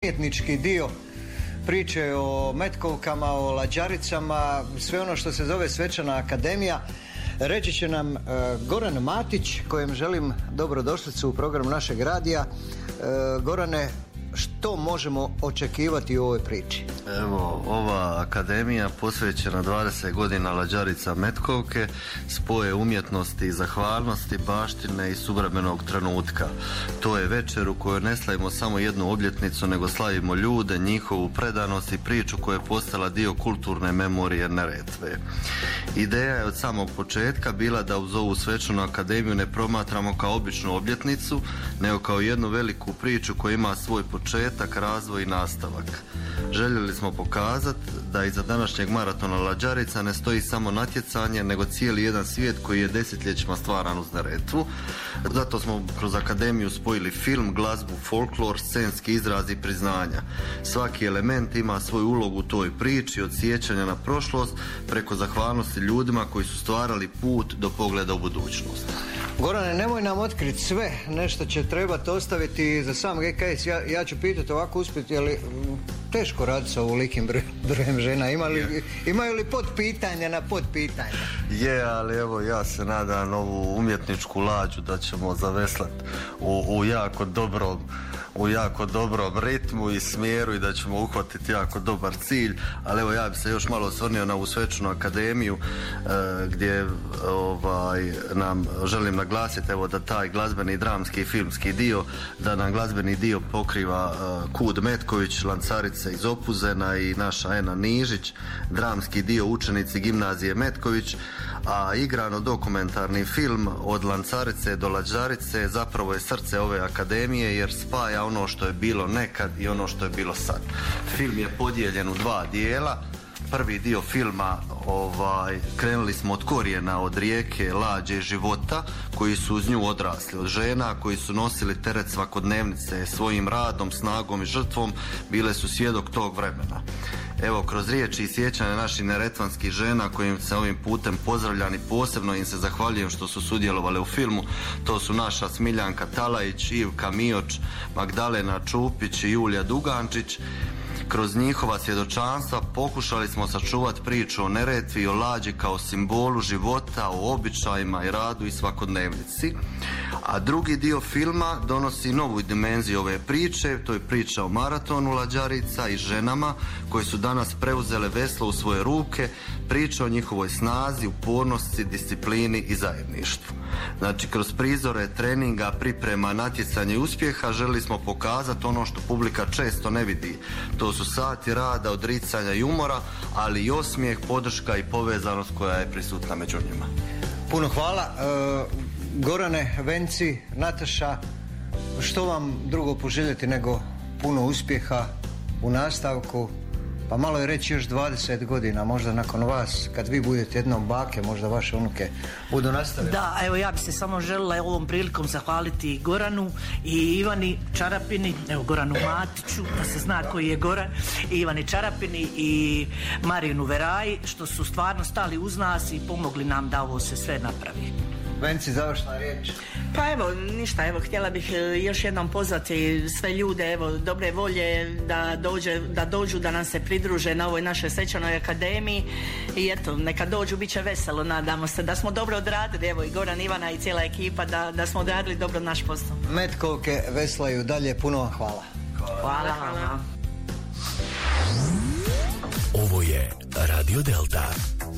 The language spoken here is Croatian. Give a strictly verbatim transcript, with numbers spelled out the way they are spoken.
umjetnički dio priče o metkovkama, o lađaricama, sve ono što se zove Svečana akademija. Reći će nam uh, Goran Matić, kojem želim dobrodošlicu u program našeg radija. Uh, Gorane, što možemo očekivati u ovoj priči? Evo, ova akademija posvećena dvadeset godina lađarica metkovke, spoje umjetnosti i zahvalnosti, baštine i suvremenog trenutka. To je večer u kojoj ne slavimo samo jednu obljetnicu, nego slavimo ljude, njihovu predanost i priču koja je postala dio kulturne memorije Neretve. Ideja je od samog početka bila da uz ovu svečanu akademiju ne promatramo kao običnu obljetnicu, nego kao jednu veliku priču koja ima svoj početak, razvoj i nastavak. Željeli smo pokazati da iza današnjeg maratona lađarica ne stoji samo natjecanje, nego cijeli jedan svijet koji je desetljećima stvaran uz Neretvu. Zato smo kroz akademiju spojili film, glazbu, folklor, scenski izraz i priznanja. Svaki element ima svoju ulogu u toj priči, od sjećanja na prošlost preko zahvalnosti ljudima koji su stvarali put do pogleda u budućnost. Gorane, nemoj nam otkriti sve, nešto će trebati ostaviti za sam G K S. Ja, ja ću pitati ovako uspjeti, je li teško raditi sa ovolikim brojem žena? Ima li, imaju li podpitanja na podpitanja? Je, ali evo ja se nadam ovu umjetničku lađu da ćemo zaveslati u, u jako dobrom u jako dobrom ritmu i smjeru i da ćemo uhvatiti jako dobar cilj. Ali evo ja bih se još malo osvrnio na ovu svečanu akademiju e, gdje ovaj, nam želim naglasiti evo da taj glazbeni, dramski i filmski dio, da nam glazbeni dio pokriva e, Kud Metković, Lancarice iz Opuzena i naša Ena Nižić, dramski dio učenici gimnazije Metković, a igrano dokumentarni film od Lancarice do Lađarice zapravo je srce ove akademije jer spaja ono što je bilo nekad i ono što je bilo sad. Film je podijeljen u dva dijela. Prvi dio filma ovaj, krenuli smo od korijena, od rijeke, lađe i života koji su uz nju odrasli, od žena koji su nosili teret svakodnevnice svojim radom, snagom i žrtvom, bile su svjedok tog vremena. Evo, kroz riječi i sjećanje naših neretvanskih žena kojim se ovim putem pozdravljam i posebno im se zahvaljujem što su sudjelovali u filmu, to su naša Smiljanka Talajić, Ivka Mioč, Magdalena Čupić i Julija Dugančić. Kroz njihova svjedočanstva pokušali smo sačuvati priču o Neretvi i o lađi kao simbolu života, o običajima i radu i svakodnevnici. A drugi dio filma donosi novu dimenziju ove priče, to je priča o maratonu lađarica i ženama koje su danas preuzele veslo u svoje ruke, priča o njihovoj snazi, upornosti, disciplini i zajedništvu. Znači, kroz prizore treninga, priprema, natjecanja i uspjeha želi smo pokazati ono što publika često ne vidi. To su sati rada, odricanja i umora, ali i osmijeh, podrška i povezanost koja je prisutna među njima. Puno hvala. E, Gorane, Venci, Nataša, što vam drugo poželjeti nego puno uspjeha u nastavku? Pa malo je reći još dvadeset godina, možda nakon vas, kad vi budete jednom bake, možda vaše unuke budu nastavili. Da, evo ja bih se samo željela ovom prilikom zahvaliti Goranu i Ivani Čarapini, evo Goranu Matiću, da se zna koji je Goran, i Ivani Čarapini i Marinu Veraji, što su stvarno stali uz nas i pomogli nam da ovo se sve napravi. Venci, završna riječ. Pa evo, ništa, evo, htjela bih još jednom pozvati sve ljude, evo, dobre volje da, dođe, da dođu, da nam se pridruže na ovoj našoj svečanoj akademiji i eto, neka dođu, bit će veselo, nadamo se da smo dobro odradili, evo i Goran, Ivana i cijela ekipa, da, da smo odradili dobro naš posao. Metkovke veslaju dalje, puno vam hvala. Hvala. Hvala, hvala. Ovo je Radio Delta.